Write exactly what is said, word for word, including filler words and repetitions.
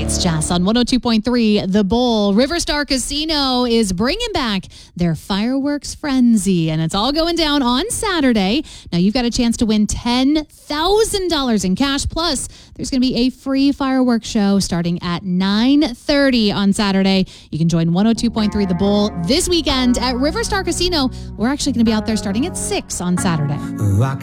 It's Jess on one oh two point three The Bull. Riverstar Casino is bringing back their fireworks frenzy, and it's all going down on Saturday. Now, you've got a chance to win ten thousand dollars in cash, plus there's going to be a free fireworks show starting at nine thirty on Saturday. You can join one oh two point three The Bull this weekend at Riverstar Casino. We're actually going to be out there starting at six on Saturday.